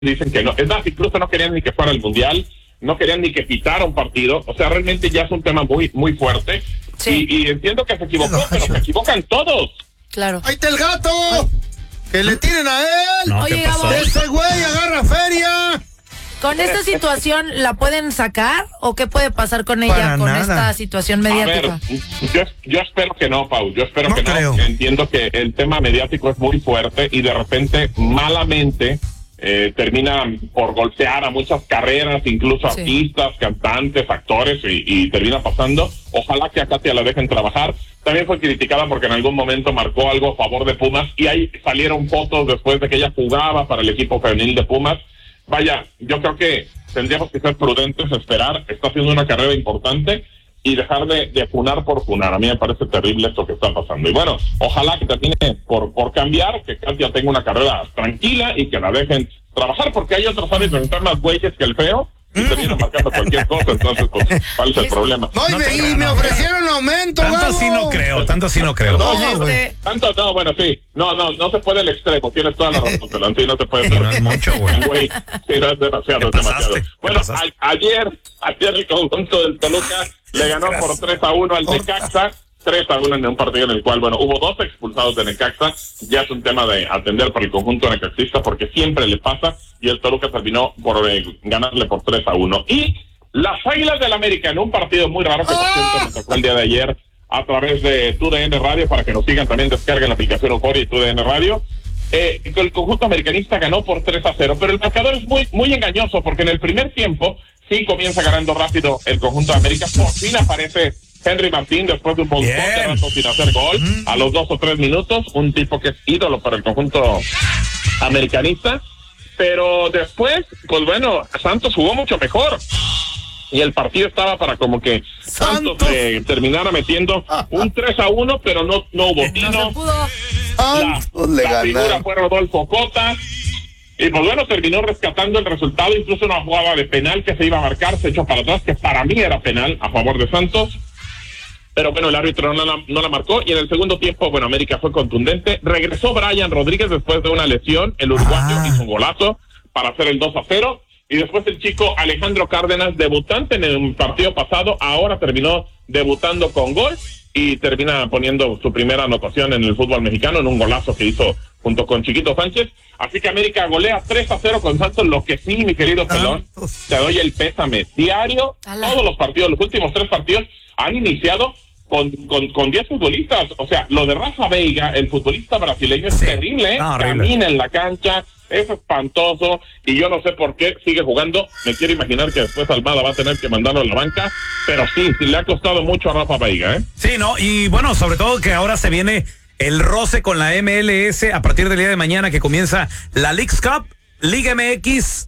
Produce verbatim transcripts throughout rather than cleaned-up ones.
dicen que no. Es más, incluso no querían ni que fuera el Mundial, no querían ni que pitara un partido. O sea, realmente ya es un tema muy muy fuerte. Sí. Y, y entiendo que se equivocó, no, pero se equivocan todos. Claro. ¡Ahí está el gato! Ay. ¡Que le tiren a él! No, Oye, Gabo, ¡ese güey agarra feria! ¿Con esta situación la pueden sacar o qué puede pasar con ella Para con nada. esta situación mediática? A ver, yo, yo espero que no, Pau, yo espero no que creo. no. Entiendo que el tema mediático es muy fuerte y de repente, malamente, eh, termina por golpear a muchas carreras, incluso sí. artistas, cantantes, actores, y, y termina pasando. Ojalá que a Katia la dejen trabajar. También fue criticada porque en algún momento marcó algo a favor de Pumas y ahí salieron fotos después de que ella jugaba para el equipo femenil de Pumas. Vaya, yo creo que tendríamos que ser prudentes, esperar, está haciendo una carrera importante y dejar de, de funar por funar. A mí me parece terrible esto que está pasando. Y bueno, ojalá que termine por, por cambiar, que Katia tenga una carrera tranquila y que la dejen trabajar, porque hay otros años de estar más güeyes que el feo y terminan marcando cualquier cosa, entonces pues, ¿cuál es el problema? No, y, no me, y me ofrecieron aumento, Tanto así no creo, tanto así no creo. No, no, este... tanto, no, bueno, sí, no, no, no se puede el extremo, tienes toda la razón, sí, no se puede. Sí, no es mucho, güey. Sí, no es demasiado, es demasiado. Bueno, a, ayer, ayer el conjunto del Toluca le ganó por tres a uno al Necaxa, tres a uno en un partido en el cual, bueno, hubo dos expulsados de Necaxa, ya es un tema de atender para el conjunto necaxista porque siempre le pasa, y el Toluca terminó por eh, ganarle por tres a uno. Y las Águilas del América en un partido muy raro que ¡Ah! nos tocó el día de ayer a través de T U D N Radio, para que nos sigan también, descarguen la aplicación Euforia y T U D N Radio. Eh, el conjunto americanista ganó por tres a cero, pero el marcador es muy, muy engañoso porque en el primer tiempo sí comienza ganando rápido el conjunto de América, por fin aparece Henry Martín después de un montón de rato sin hacer gol, mm. a los dos o tres minutos, un tipo que es ídolo para el conjunto americanista, pero después, pues bueno, Santos jugó mucho mejor y el partido estaba para como que Santos, Santos eh, terminara metiendo un tres a uno, pero no, no hubo tino. No se pudo. La, la figura fue Rodolfo Cota. Y pues bueno, terminó rescatando el resultado, incluso una jugada de penal que se iba a marcar, se echó para atrás, que para mí era penal a favor de Santos. Pero bueno, el árbitro no la, no la marcó, y en el segundo tiempo, bueno, América fue contundente. Regresó Brian Rodríguez después de una lesión, el uruguayo ah. hizo un golazo para hacer el dos a cero. Y después el chico Alejandro Cárdenas, debutante en el partido pasado, ahora terminó debutando con gol y termina poniendo su primera anotación en el fútbol mexicano en un golazo que hizo junto con Chiquito Sánchez. Así que América golea tres a cero con Santos, lo que sí, mi querido Pelón, te doy el pésame diario. Alá. Todos los partidos, los últimos tres partidos han iniciado con con con diez futbolistas. O sea, lo de Rafa Veiga, el futbolista brasileño, es sí. terrible, ¿eh? No, camina en la cancha, es espantoso, y yo no sé por qué sigue jugando. Me quiero imaginar que después Almada va a tener que mandarlo a la banca, pero sí, sí le ha costado mucho a Rafa Veiga, ¿eh? Sí, no, y bueno, sobre todo que ahora se viene el roce con la M L S a partir del día de mañana, que comienza la Leagues Cup, Liga M X,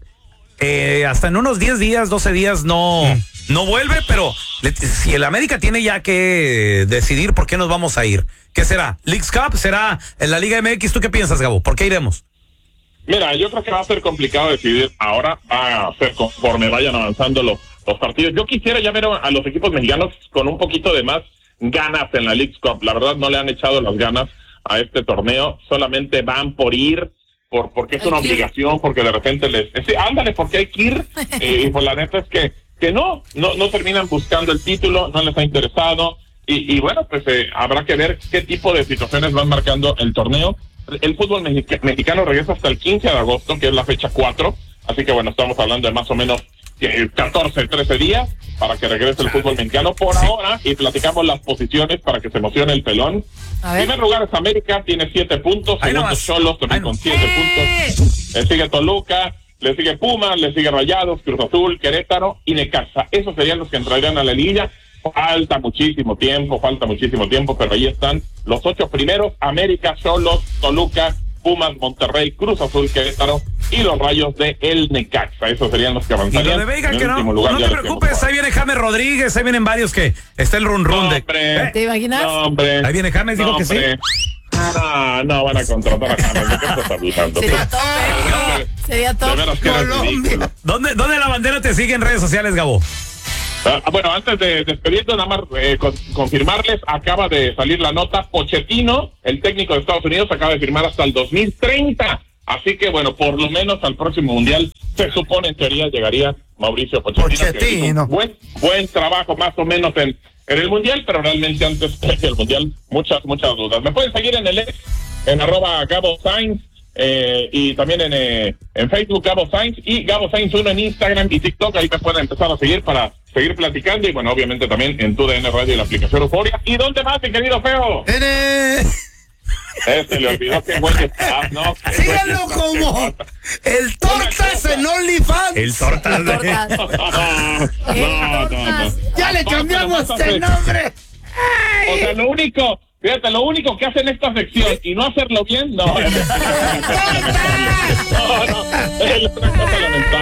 eh, hasta en unos diez días, doce días no, mm. no vuelve, pero le, si el América tiene ya que decidir por qué nos vamos a ir, ¿qué será? ¿Leagues Cup? ¿Será en la Liga M X? ¿Tú qué piensas, Gabo? ¿Por qué iremos? Mira, yo creo que va a ser complicado decidir ahora, va a ser conforme vayan avanzando los, los partidos. Yo quisiera ya ver a los equipos mexicanos con un poquito de más ganas en la Leagues Cup. La verdad no le han echado las ganas a este torneo, solamente van por ir, por porque es una obligación, porque de repente les... Sí, ándale, porque hay que ir, eh, y pues la neta es que, que no, no, no terminan buscando el título, no les ha interesado, y, y bueno, pues eh, habrá que ver qué tipo de situaciones van marcando el torneo. El fútbol mexic- mexicano regresa hasta el quince de agosto, que es la fecha cuatro, así que bueno, estamos hablando de más o menos catorce, trece días para que regrese el fútbol mexicano por sí. ahora, y platicamos las posiciones para que se emocione el pelón. En primer lugar es América, tiene siete puntos, segundo Xolos también no. con siete ¡Eh! puntos, le sigue Toluca, le sigue Pumas, le sigue Rayados, Cruz Azul, Querétaro y Necaxa. Esos serían los que entrarían a la liguilla. Falta muchísimo tiempo, falta muchísimo tiempo, pero ahí están los ocho primeros: América, Xolos, Toluca, Pumas, Monterrey, Cruz Azul, Querétaro y los Rayos de el Necaxa. Esos serían los que avanzarían. Y lo de Veiga, que no, lugar, no te preocupes, ahí viene James Rodríguez, ahí vienen varios que está el run run no, de... Hombre, ¿Te imaginas? No, hombre. Ahí viene James, dijo no, que hombre. sí. No, no van a contratar a James, ¿de qué estás hablando? Sería top, ¿eh? Sería top. ¿Dónde, ¿Dónde la bandera te sigue en redes sociales, Gabo? Ah, bueno, antes de despedirnos, nada más eh, con, confirmarles, acaba de salir la nota. Pochettino, el técnico de Estados Unidos, acaba de firmar hasta el dos mil treinta Así que bueno, por lo menos al próximo mundial se supone en teoría llegaría Mauricio Pochettino. Pochettino. Buen, buen trabajo más o menos en, en el mundial, pero realmente antes del mundial muchas, muchas dudas. Me pueden seguir en el ex, en arroba Gabo Sainz, eh, y también en, eh, en Facebook Gabo Sainz y Gabo Sainz uno en Instagram y TikTok. Ahí me pueden empezar a seguir para seguir platicando y bueno, obviamente también en tu D N Radio y la aplicación Euforia. ¿Y dónde más, mi querido Feo? En el... Este le olvidó que güey está, ¿no? Síganlo como el Tortas en OnlyFans. El Tortas. No, no, no. Ya le cambiamos el nombre. O sea, lo único, fíjate, lo único que hacen esta sección y no hacerlo bien, no. No, no, es una cosa lamentable.